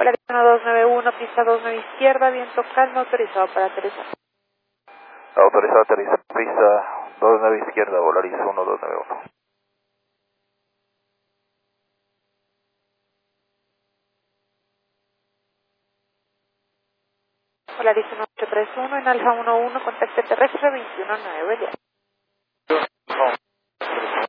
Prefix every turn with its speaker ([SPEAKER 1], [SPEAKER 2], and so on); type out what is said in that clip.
[SPEAKER 1] Volaris 1291, pista 29 izquierda, viento calma, autorizado para aterrizar.
[SPEAKER 2] Autorizado a aterrizar, pista 29 izquierda, Volaris 1291.
[SPEAKER 1] Volaris 1831 en Alfa 11, contacto terrestre 219, Belial.